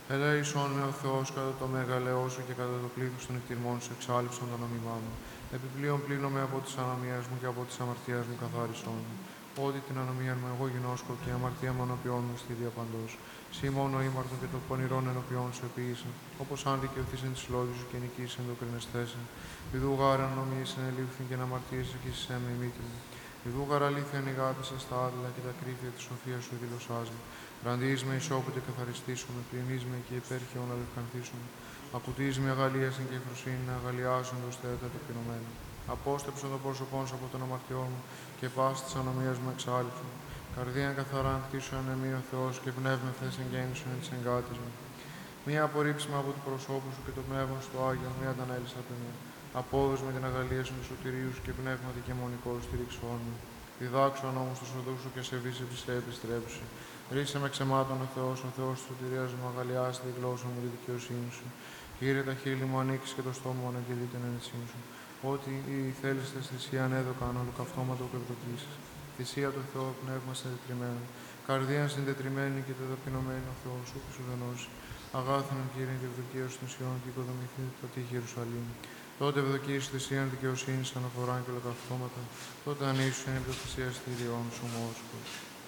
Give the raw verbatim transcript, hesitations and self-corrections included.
Ελέησόν με ο Θεός κατά το μεγαλαιό σου και κατά το πλήθος των εκτιμών σου εξάλληψον το νόμιμά μου. Επιπλέον πλύνομαι από τις ανομίες μου και από τις αμαρτίες μου καθάρισόν μου. Ότι την ανομία μου εγώ γινώσκω και η αμαρτία μου ενώπιόν μου στη διαπαντός. Σύ μόνο ήμαρτον και το πονηρόν ενώπιόν σου επίησα. Όπως αν δικαιωθήσεν τις λόγους σου και νικήσεν το κρινεστέσεν. Ιδού γάρα ανομίες ενελήφθην και να αμαρτίες εκεί σε με ημίτρη. Ιδού γάρα αλήθεια αγάπησα στα άδειλα και τα κρύφια της σοφίας σου δηλωσάς μου. Ραντείς με ισόπου και καθαριστήσουμε, πληνείς με και υπέρχεων αλευκανθήσουμε. Ακουτείς με αγαλίασεν και φροσύνη, αγαλιάσουν το στέτα ταπεινωμένο. Απόστεψον το πρόσωπόν σου από τον αμαρτιό μου και πας της ανομίας μου εξάλληψον. Καρδίαν καθαρά κτίσου ανεμή ο Θεός και πνεύμα θες εγγέννησον εν της εγκάτης μου. Μία απορρίψιμα από του προσώπου σου και το πνεύμα στο Άγιο, μία αντανέλησα από εμένα. Απόδος με την αγαλία σου του σωτηρίου σου και πνεύματι και μονικό στηρίξον μου. Διδάξον όμως του οδού σου και σε βύση σε επιστρέψει. Ρίσε με ξεμάτων ο Θεός, ο Θεός της σωτηρίας μου, αγαλιάσει τη γλώσσα μου τη δικαιοσύνη σου. Κύριε, τα χείλη μου ανοίξει και το στόμα μου αναγγελεί την ενεσύνη σου. Ότι η θέλεις τη θυσία ανέδωκαν όλου καυτώματο και ευδοκίσεις. Θυσία του Θεού πνεύμα συντετριμένο. Καρδία συντετριμένη και ταπεινωμένη ο Θεός σου και σου δενώσει. Αγάθανον Κύριε και ευδοκία σου θυσιών και οικοδομηθεί το τύχη Ιερουσαλήμ. Τότε ευδοκείς θυσίαν δικαιοσύνης αναφοράν και ολοκαυτώματα. Τότε ανήσου είναι η θυσία στήριών σου μόσκο.